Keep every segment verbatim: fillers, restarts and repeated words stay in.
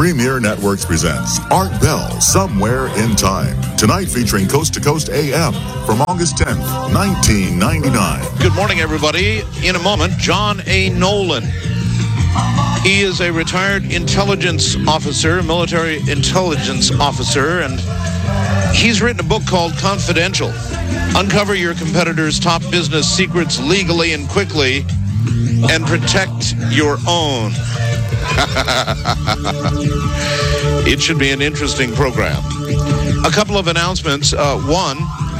Premier Networks presents Art Bell, Somewhere in Time. Tonight featuring Coast to Coast A M from August tenth, nineteen ninety-nine. Good morning, everybody. In a moment, John A. Nolan. He is a retired intelligence officer, military intelligence officer, and he's written a book called Confidential. Uncover your competitors' top business secrets legally and quickly, and protect your own. It should be an interesting program. A couple of announcements. Uh, one,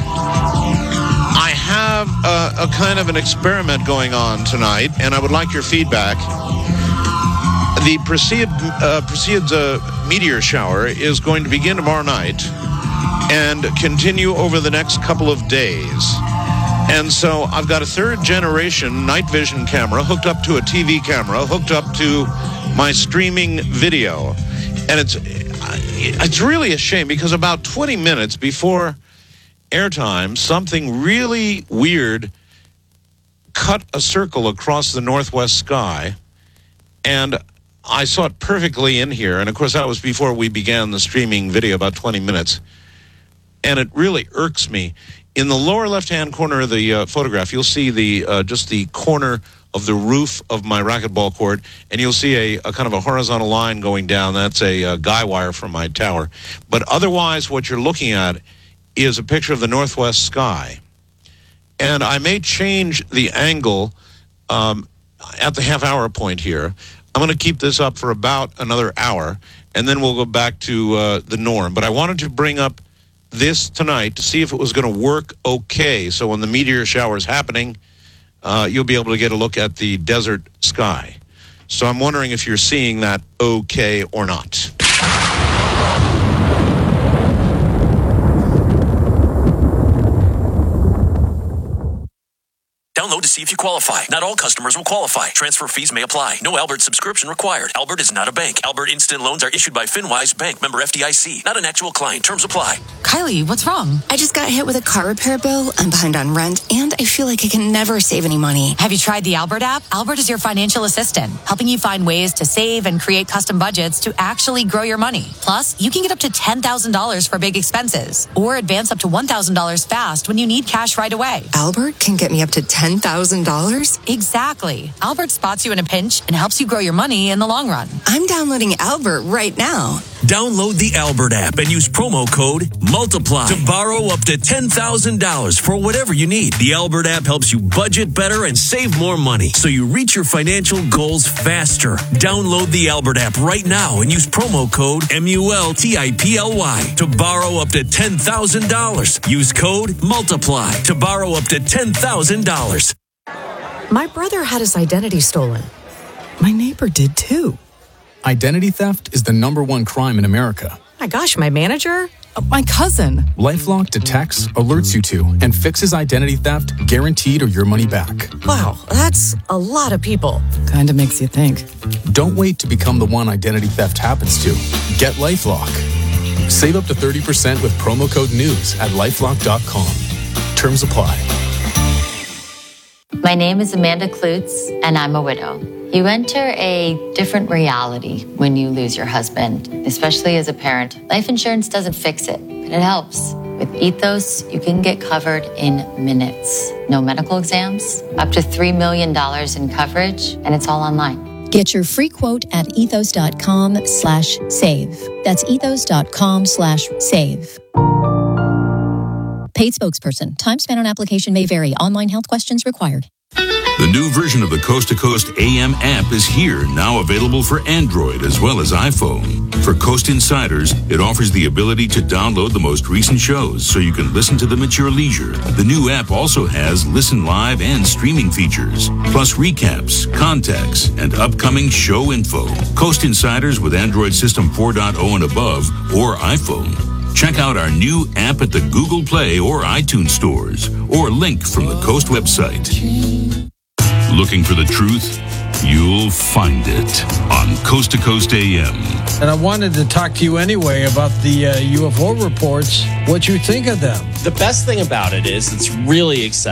I have a, a kind of an experiment going on tonight, and I would like your feedback. The Perseid, uh, Perseids uh, meteor shower is going to begin tomorrow night and continue over the next couple of days. And so I've got a third generation night vision camera hooked up to a T V camera, hooked up to my streaming video. And it's it's really a shame because about twenty minutes before airtime, something really weird cut a circle across the northwest sky. And I saw it perfectly in here. And of course, that was before we began the streaming video, about twenty minutes. And it really irks me. In the lower left-hand corner of the uh, photograph, you'll see the uh, just the corner of the roof of my racquetball court, and you'll see a, a kind of a horizontal line going down. That's a, a guy wire from my tower. But otherwise, what you're looking at is a picture of the northwest sky. And I may change the angle um, at the half-hour point here. I'm going to keep this up for about another hour, and then we'll go back to uh, the norm. But I wanted to bring up this tonight to see if it was going to work okay. So when the meteor shower is happening, uh, you'll be able to get a look at the desert sky. So I'm wondering if you're seeing that okay or not. Download to see if you qualify. Not all customers will qualify. Transfer fees may apply. No Albert subscription required. Albert is not a bank. Albert Instant Loans are issued by FinWise Bank, member F D I C. Not an actual client. Terms apply. Kylie, what's wrong? I just got hit with a car repair bill. I'm behind on rent, and I feel like I can never save any money. Have you tried the Albert app? Albert is your financial assistant, helping you find ways to save and create custom budgets to actually grow your money. Plus, you can get up to ten thousand dollars for big expenses, or advance up to one thousand dollars fast when you need cash right away. Albert can get me up to ten thousand dollars? Exactly. Albert spots you in a pinch and helps you grow your money in the long run. I'm downloading Albert right now. Download the Albert app and use promo code MULTIPLY to borrow up to ten thousand dollars for whatever you need. The Albert app helps you budget better and save more money so you reach your financial goals faster. Download the Albert app right now and use promo code M U L T I P L Y to borrow up to ten thousand dollars. Use code MULTIPLY to borrow up to ten thousand dollars. My brother had his identity stolen. My neighbor did too. Identity theft is the number one crime in America. My gosh, my manager? Uh, my cousin. LifeLock detects, alerts you to, and fixes identity theft guaranteed or your money back. Wow, that's a lot of people. Kinda makes you think. Don't wait to become the one identity theft happens to. Get LifeLock. Save up to thirty percent with promo code NEWS at lifelock dot com. Terms apply. My name is Amanda Klutz, and I'm a widow. You enter a different reality when you lose your husband, especially as a parent. Life insurance doesn't fix it, but it helps. With Ethos, you can get covered in minutes. No medical exams, up to three million dollars in coverage, and it's all online. Get your free quote at ethos.com slash save. That's ethos.com slash save. Paid spokesperson. Time spent on application may vary. Online health questions required. The new version of the Coast to Coast A M app is here, now available for Android as well as iPhone. For Coast Insiders, it offers the ability to download the most recent shows so you can listen to them at your leisure. The new app also has listen live and streaming features, plus recaps, contacts, and upcoming show info. Coast Insiders with Android System four point oh and above or iPhone. Check out our new app at the Google Play or iTunes stores, or link from the Coast website. Looking for the truth? You'll find it on Coast to Coast A M. And I wanted to talk to you anyway about the uh, U F O reports, what you think of them. The best thing about it is it's really exciting.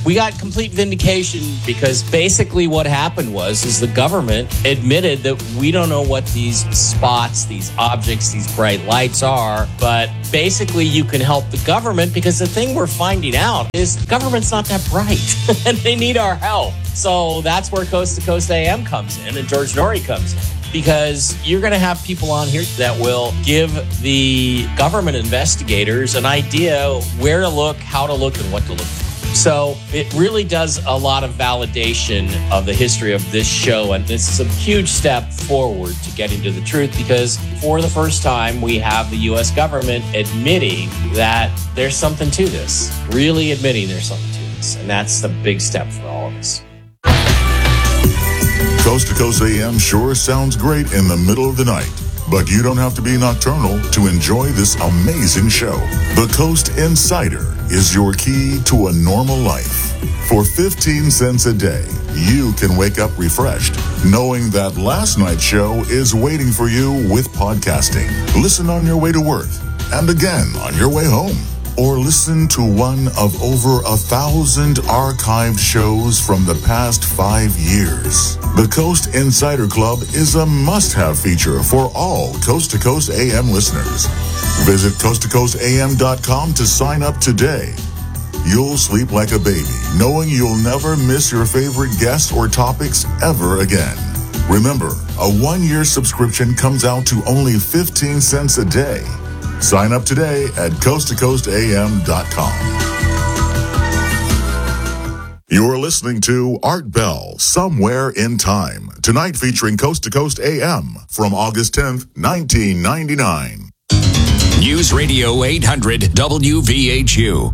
we got complete vindication because basically what happened was is the government admitted that we don't know what these spots, these objects, these bright lights are, but basically you can help the government because the thing we're finding out is the government's not that bright and they need our help. So that's where Coast to Coast A M comes in and George Norrie comes in. Because you're going to have people on here that will give the government investigators an idea where to look, how to look, and what to look for. So it really does a lot of validation of the history of this show. And this is a huge step forward to getting to the truth because for the first time, we have the U S government admitting that there's something to this, really admitting there's something to this. And that's the big step for all of us. Coast to Coast A M sure sounds great in the middle of the night, but you don't have to be nocturnal to enjoy this amazing show. The Coast Insider is your key to a normal life. For fifteen cents a day, you can wake up refreshed, knowing that last night's show is waiting for you with podcasting. Listen on your way to work, and again on your way home. Or listen to one of over a thousand archived shows from the past five years. The Coast Insider Club is a must-have feature for all Coast to Coast A M listeners. Visit coast to coast a m dot com to sign up today. You'll sleep like a baby, knowing you'll never miss your favorite guests or topics ever again. Remember, a one-year subscription comes out to only fifteen cents a day. Sign up today at coast to coast a m dot com. You're listening to Art Bell, Somewhere in Time. Tonight featuring Coast to Coast A M from August tenth, nineteen ninety-nine. News Radio eight hundred W V H U.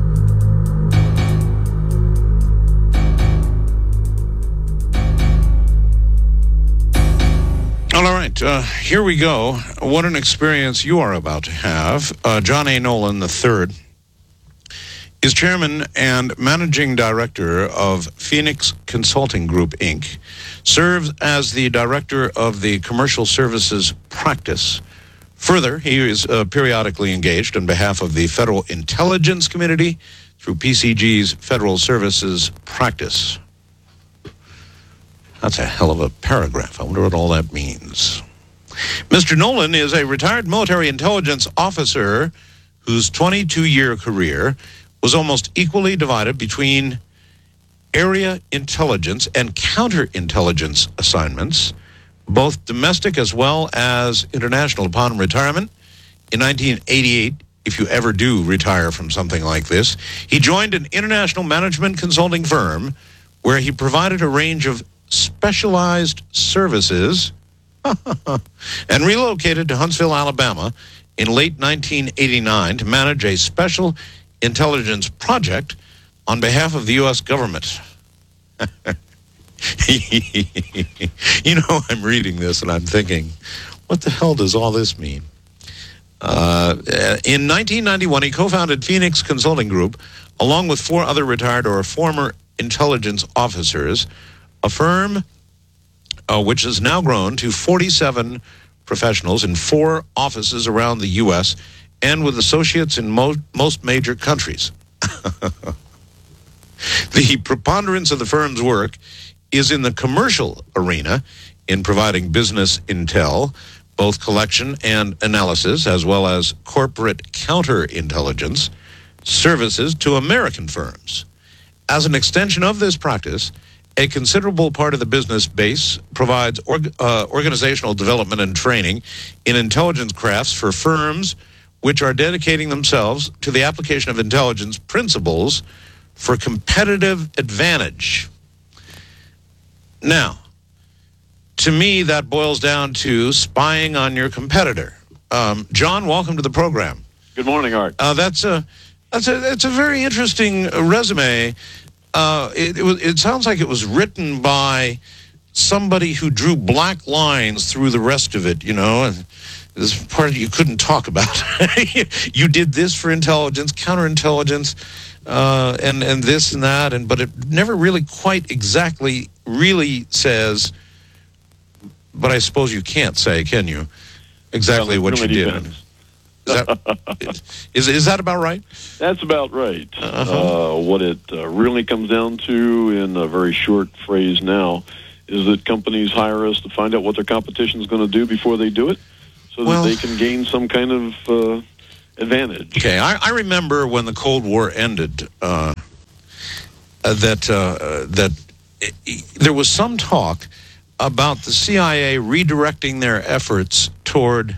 All right, uh, here we go. What an experience you are about to have. Uh, John A. Nolan the third is chairman and managing director of Phoenix Consulting Group, Incorporated, serves as the director of the Commercial Services Practice. Further, he is uh, periodically engaged on behalf of the Federal Intelligence Community through P C G's Federal Services Practice. That's a hell of a paragraph. I wonder what all that means. Mister Nolan is a retired military intelligence officer whose twenty-two-year career was almost equally divided between area intelligence and counterintelligence assignments, both domestic as well as international. Upon retirement in nineteen eighty-eight, if you ever do retire from something like this, he joined an international management consulting firm where he provided a range of specialized services and relocated to Huntsville, Alabama in late nineteen eighty-nine to manage a special intelligence project on behalf of the U S government. You know, I'm reading this and I'm thinking, what the hell does all this mean? Uh, in nineteen ninety-one, he co-founded Phoenix Consulting Group along with four other retired or former intelligence officers, a firm uh, which has now grown to forty-seven professionals in four offices around the U S and with associates in mo- most major countries. The preponderance of the firm's work is in the commercial arena in providing business intel, both collection and analysis, as well as corporate counterintelligence services to American firms. As an extension of this practice, a considerable part of the business base provides org- uh, organizational development and training in intelligence crafts for firms which are dedicating themselves to the application of intelligence principles for competitive advantage. Now, to me, that boils down to spying on your competitor. Um, John, welcome to the program. Good morning, Art. Uh, that's a that's a it's a very interesting resume. Uh, it, it, was, it sounds like it was written by somebody who drew black lines through the rest of it, you know, and this part you couldn't talk about. You did this for intelligence, counterintelligence, uh, and, and this and that, and but it never really quite exactly really says, but I suppose you can't say, can you, exactly well, what you did. Depends. that, is, is that about right? That's about right. Uh-huh. Uh, what it uh, really comes down to, in a very short phrase now, is that companies hire us to find out what their competition is going to do before they do it, so that Well- they can gain some kind of uh, advantage. Okay, I, I remember when the Cold War ended, uh, uh, that uh, that it, it, there was some talk about the C I A redirecting their efforts toward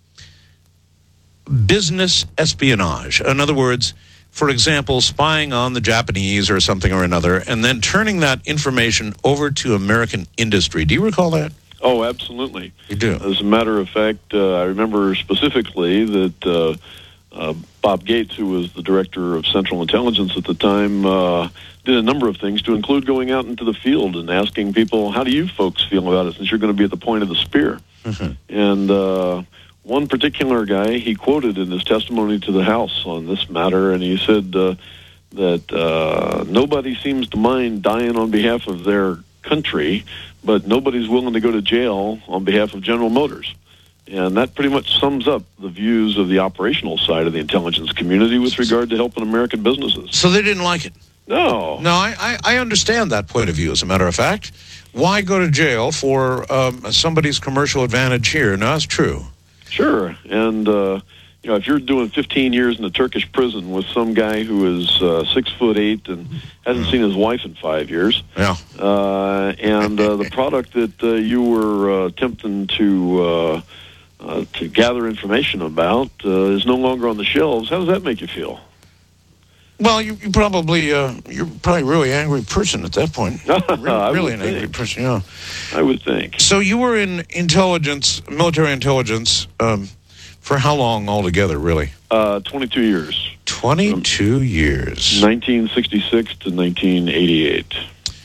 business espionage. In other words, for example, spying on the Japanese or something or another, and then turning that information over to American industry. Do you recall that? Oh, absolutely. You do? As a matter of fact, uh, I remember specifically that uh, uh, Bob Gates, who was the director of Central Intelligence at the time, uh, did a number of things, to include going out into the field and asking people, how do you folks feel about it, since you're going to be at the point of the spear? Mm-hmm. And uh, one particular guy, he quoted in his testimony to the House on this matter, and he said uh, that uh, nobody seems to mind dying on behalf of their country, but nobody's willing to go to jail on behalf of General Motors. And that pretty much sums up the views of the operational side of the intelligence community with regard to helping American businesses. So they didn't like it? No. No, I, I, I understand that point of view, as a matter of fact. Why go to jail for um, somebody's commercial advantage here? No, that's true. Sure. And, uh, you know, if you're doing fifteen years in a Turkish prison with some guy who is uh, six foot eight and hasn't seen his wife in five years, yeah, uh, and uh, the product that uh, you were uh, attempting to uh, uh, to gather information about uh, is no longer on the shelves, how does that make you feel? Well, you, you probably uh, you're probably a really angry person at that point. really, really an think. angry person. Yeah, I would think. So you were in intelligence, military intelligence, um, for how long altogether? Really? Uh, twenty-two years. Twenty-two um, years. nineteen sixty-six to nineteen eighty-eight.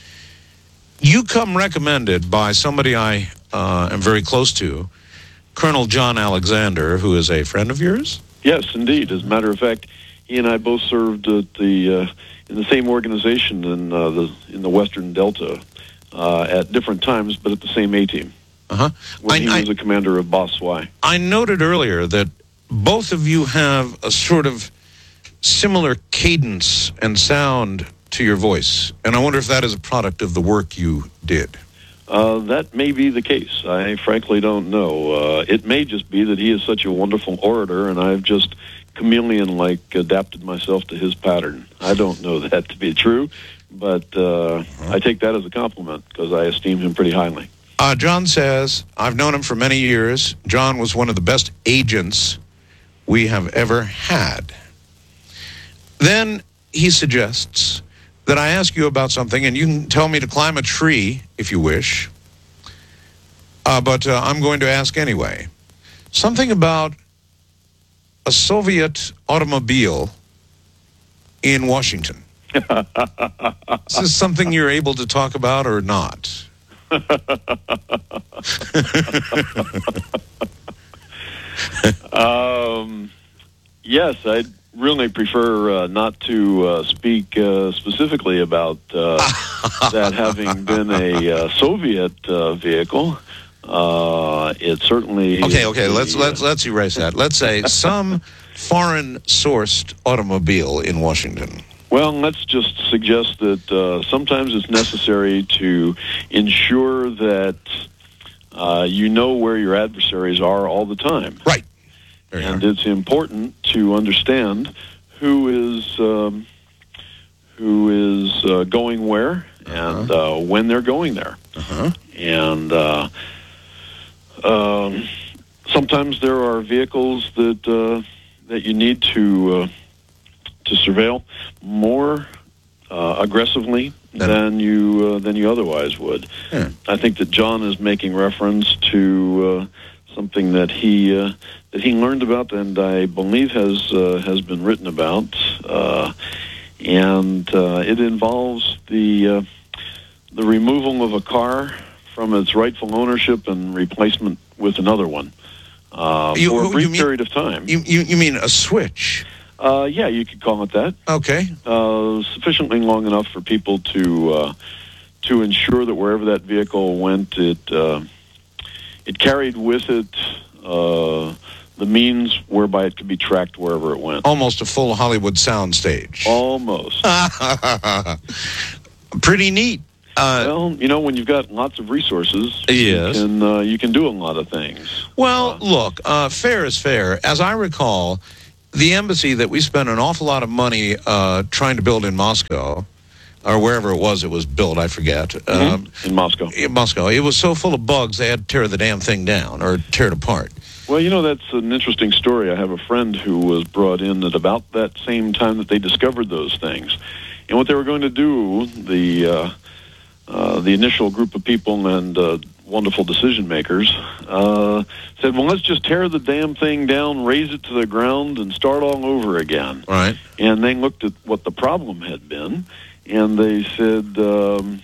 You come recommended by somebody I uh, am very close to, Colonel John Alexander, who is a friend of yours. Yes, indeed. As a matter of fact, he and I both served at the uh, in the same organization in uh, the in the Western Delta uh, at different times, but at the same A team. Uh huh. When he was a commander of Boss Y. I noted earlier that both of you have a sort of similar cadence and sound to your voice, and I wonder if that is a product of the work you did. Uh, that may be the case. I frankly don't know. Uh, it may just be that he is such a wonderful orator, and I've just chameleon-like adapted myself to his pattern. I don't know that to be true, but uh, I take that as a compliment because I esteem him pretty highly. Uh, John says, I've known him for many years. John was one of the best agents we have ever had. Then he suggests that I ask you about something, and you can tell me to climb a tree if you wish, uh, but uh, I'm going to ask anyway. Something about a Soviet automobile in Washington. Is this something you're able to talk about or not? um, yes, I'd really prefer uh, not to uh, speak uh, specifically about uh, that having been a uh, Soviet uh, vehicle. Uh, it certainly okay. Okay, let's let's let's erase that. Let's say some foreign-sourced automobile in Washington. Well, let's just suggest that uh, sometimes it's necessary to ensure that uh, you know where your adversaries are all the time. Right. And it's important to understand who is um, who is uh, going where and uh-huh. uh, when they're going there. Uh-huh. And uh, um, sometimes there are vehicles that uh, that you need to uh, to surveil more uh, aggressively than you uh, than you otherwise would. Yeah. I think that John is making reference to uh, something that he uh, that he learned about, and I believe has uh, has been written about, uh, and uh, it involves the uh, the removal of a car from its rightful ownership and replacement with another one uh, you, for a brief you mean, period of time. You, you you mean a switch? Uh, yeah, you could call it that. Okay. Uh, sufficiently long enough for people to uh, to ensure that wherever that vehicle went, it uh, it carried with it uh, the means whereby it could be tracked wherever it went. Almost a full Hollywood soundstage. Almost. Pretty neat. Uh, well, you know, when you've got lots of resources, yes. you can, uh, you can do a lot of things. Well, uh, look, uh, fair is fair. As I recall, the embassy that we spent an awful lot of money uh, trying to build in Moscow, or wherever it was it was built, I forget. Mm-hmm. Um, in Moscow. In Moscow. It was so full of bugs, they had to tear the damn thing down, or tear it apart. Well, you know, that's an interesting story. I have a friend who was brought in at about that same time that they discovered those things. And what they were going to do, the uh, uh, the initial group of people and uh, wonderful decision makers uh, said, well, let's just tear the damn thing down, raise it to the ground, and start all over again. Right. And they looked at what the problem had been, and they said um,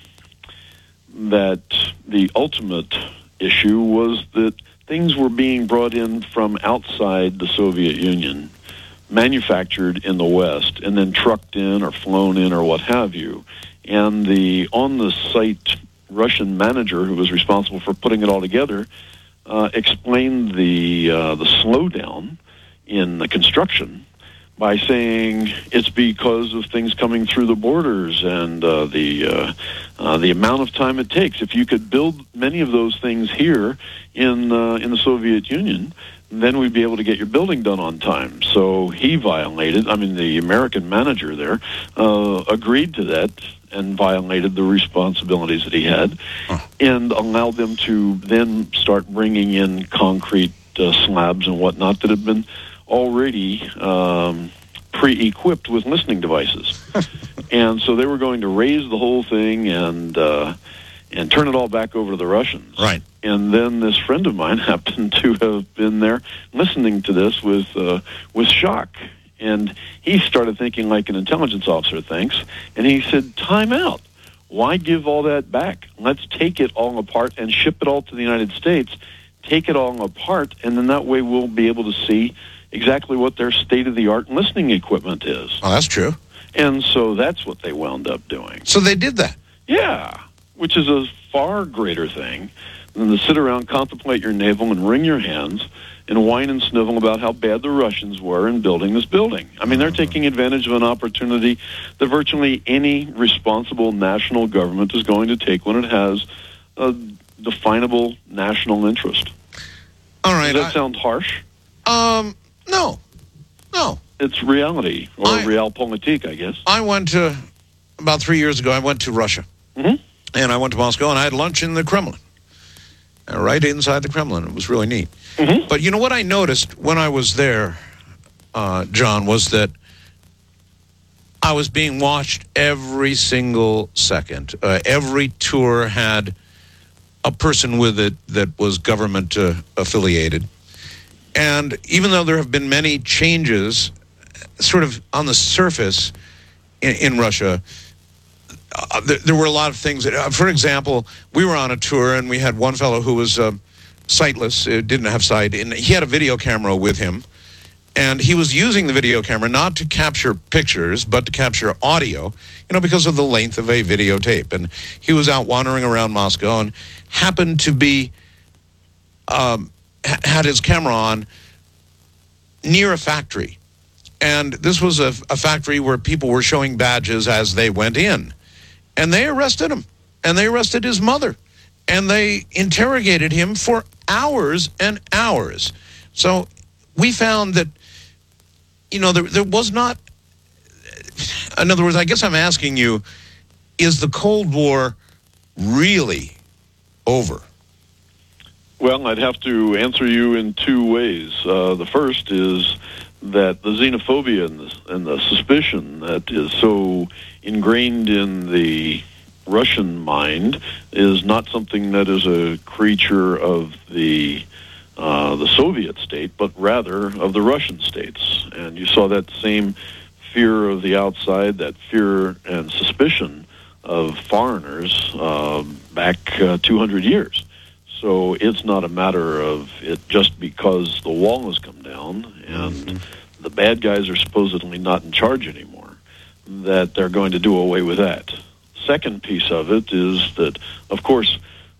that the ultimate issue was that things were being brought in from outside the Soviet Union, manufactured in the West, and then trucked in or flown in or what have you. And the on-the-site Russian manager who was responsible for putting it all together uh, explained the uh, the slowdown in the construction by saying it's because of things coming through the borders and uh, the uh, uh, the amount of time it takes. If you could build many of those things here in uh, in the Soviet Union, then we'd be able to get your building done on time. So he violated, I mean, the American manager there uh, agreed to that and violated the responsibilities that he had, huh. and allowed them to then start bringing in concrete uh, slabs and whatnot that had been already um, pre-equipped with listening devices. And so they were going to raise the whole thing and uh, and turn it all back over to the Russians. Right. And then this friend of mine happened to have been there listening to this with uh, with shock. And he started thinking like an intelligence officer thinks. And he said, time out. Why give all that back? Let's take it all apart and ship it all to the United States. Take it all apart, and then that way we'll be able to see exactly what their state-of-the-art listening equipment is. Oh, that's true. And so that's what they wound up doing. So they did that? Yeah, which is a far greater thing than to sit around, contemplate your navel, and wring your hands and whine and snivel about how bad the Russians were in building this building. I mean, they're taking advantage of an opportunity that virtually any responsible national government is going to take when it has a definable national interest. All right. Does that I, sound harsh? Um, no. No. It's reality, or I, realpolitik, I guess. I went to, about three years ago, I went to Russia. Mm-hmm. And I went to Moscow, and I had lunch in the Kremlin. Uh, right inside the Kremlin. It was really neat. Mm-hmm. But you know what I noticed when I was there, uh, John, was that I was being watched every single second. Uh, every tour had a person with it that was government uh, affiliated. And even though there have been many changes sort of on the surface in, in Russia, uh, there, there were a lot of things that, uh, for example, we were on a tour and we had one fellow who was uh, sightless, uh, didn't have sight, and he had a video camera with him. And he was using the video camera not to capture pictures, but to capture audio, you know, because of the length of a videotape. And he was out wandering around Moscow and happened to be, um, ha- had his camera on near a factory. And this was a, a factory where people were showing badges as they went in. And they arrested him. And they arrested his mother. And they interrogated him for hours and hours. So we found that, you know, there, there was not, in other words, I guess I'm asking you, is the Cold War really over? Well, I'd have to answer you in two ways. Uh, the first is that the xenophobia and the, and the suspicion that is so ingrained in the Russian mind is not something that is a creature of the uh, the Soviet state, but rather of the Russian states. And you saw that same fear of the outside, that fear and suspicion of foreigners uh, back uh, two hundred years. So it's not a matter of it just because the wall has come down and mm-hmm. the bad guys are supposedly not in charge anymore, that they're going to do away with that. Second piece of it is that, of course,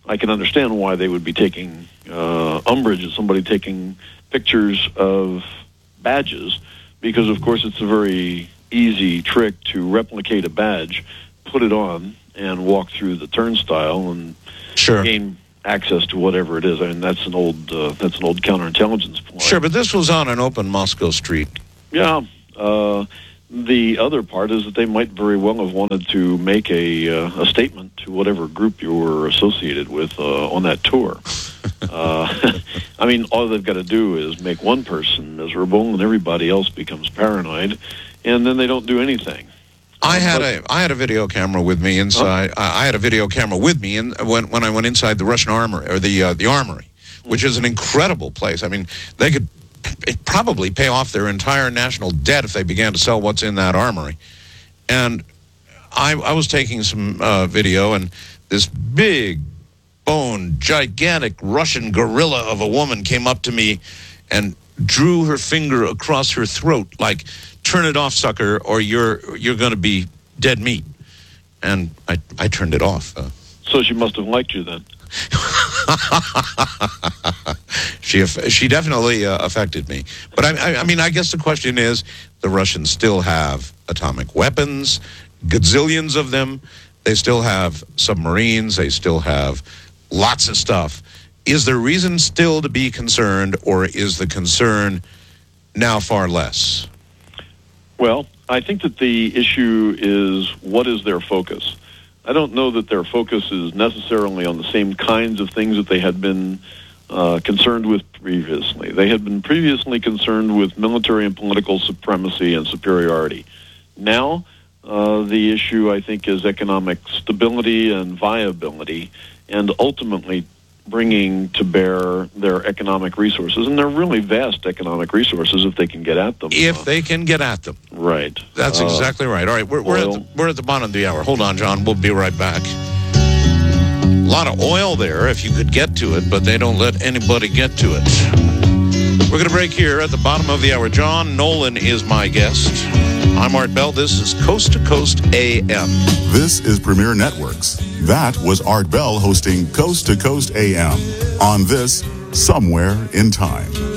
I can understand why they would be taking uh, umbrage at somebody taking pictures of badges, because, of course, it's a very easy trick to replicate a badge, put it on, and walk through the turnstile and sure. gain access to whatever it is. I mean, that's an old uh, that's an old counterintelligence ploy. Sure, but this was on an open Moscow street. Yeah. Uh, the other part is that they might very well have wanted to make a uh, a statement to whatever group you were associated with uh, on that tour. uh, I mean, all they've got to do is make one person miserable, and everybody else becomes paranoid, and then they don't do anything. I had a I had a video camera with me inside. Huh? I had a video camera with me in, when when I went inside the Russian armory or the uh, the armory, which is an incredible place. I mean, they could p- probably pay off their entire national debt if they began to sell what's in that armory. And I I was taking some uh, video, and this big boned, gigantic Russian gorilla of a woman came up to me and drew her finger across her throat like, turn it off, sucker, or you're you're going to be dead meat. And I I turned it off. Uh, so she must have liked you then. she she definitely uh, affected me. But I, I I mean, I guess the question is, the Russians still have atomic weapons, gazillions of them. They still have submarines. They still have lots of stuff. Is there reason still to be concerned, or is the concern now far less? Well, I think that the issue is, what is their focus? I don't know that their focus is necessarily on the same kinds of things that they had been uh, concerned with previously. They had been previously concerned with military and political supremacy and superiority. Now, uh, the issue, I think, is economic stability and viability, and ultimately bringing to bear their economic resources, and they're really vast economic resources if they can get at them. If uh, they can get at them. Right. That's uh, exactly right. All right, we're, we're, at the, we're at the bottom of the hour. Hold on, John. We'll be right back. A lot of oil there if you could get to it, but they don't let anybody get to it. We're going to break here at the bottom of the hour. John Nolan is my guest. I'm Art Bell. This is Coast to Coast A M. This is Premier Networks. That was Art Bell hosting Coast to Coast A M on this Somewhere in Time.